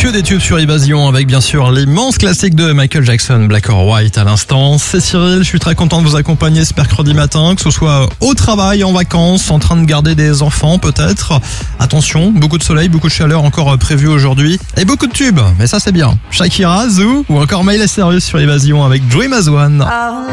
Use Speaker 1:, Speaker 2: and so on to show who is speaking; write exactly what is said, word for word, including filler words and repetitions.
Speaker 1: que des tubes sur Évasion avec bien sûr l'immense classique de Michael Jackson, Black or White à l'instant. C'est Cyril, je suis très content de vous accompagner ce mercredi matin, que ce soit au travail, en vacances, en train de garder des enfants peut-être. Attention, beaucoup de soleil, beaucoup de chaleur encore prévu aujourd'hui et beaucoup de tubes, mais ça c'est bien. Shakira, Zoo ou encore Miley Cyrus sur Évasion avec Dream as One.